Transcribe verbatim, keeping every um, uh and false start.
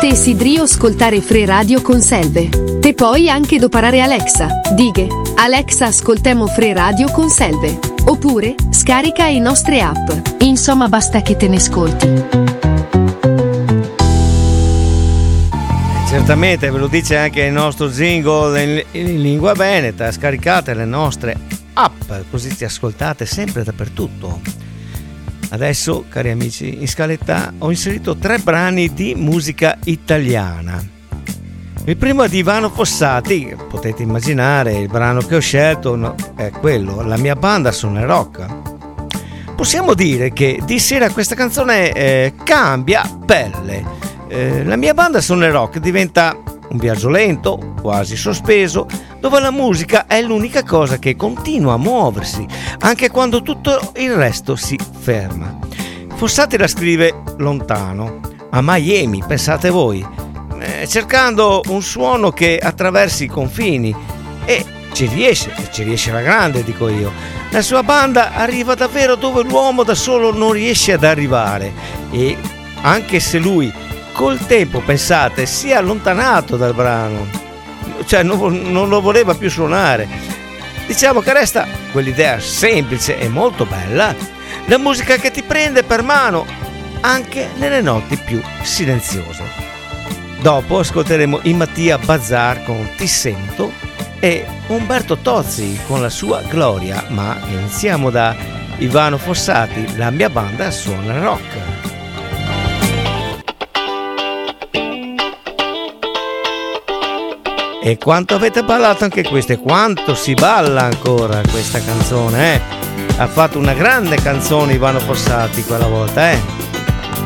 Te sidrio ascoltare Free Radio con Selve. Te puoi anche doparare Alexa. Dighe, Alexa ascoltemo Free Radio con Selve. Oppure, scarica i nostre app. Insomma, basta che te ne ascolti. Certamente, ve lo dice anche il nostro jingle in, in lingua veneta. Scaricate le nostre app, così ti ascoltate sempre dappertutto. Adesso, cari amici, in scaletta ho inserito tre brani di musica italiana. Il primo è di Ivano Fossati. Potete immaginare, il brano che ho scelto è quello, La mia banda suona il rock. Possiamo dire che di sera questa canzone eh, cambia pelle. Eh, la mia banda suona il rock diventa un viaggio lento, quasi sospeso, dove la musica è l'unica cosa che continua a muoversi, anche quando tutto il resto si ferma. Fossati la scrive lontano, a Miami, pensate voi, eh, cercando un suono che attraversi i confini, e ci riesce, ci riesce alla grande, dico io. La sua banda arriva davvero dove l'uomo da solo non riesce ad arrivare, e anche se lui col tempo, pensate, si è allontanato dal brano, cioè non, non lo voleva più suonare. Diciamo che resta quell'idea semplice e molto bella, la musica che ti prende per mano anche nelle notti più silenziose. Dopo ascolteremo i Mattia Bazar con Ti sento e Umberto Tozzi con la sua Gloria, ma iniziamo da Ivano Fossati, La mia banda suona il rock. E quanto avete ballato anche questo, e quanto si balla ancora questa canzone, eh? Ha fatto una grande canzone Ivano Fossati quella volta, eh?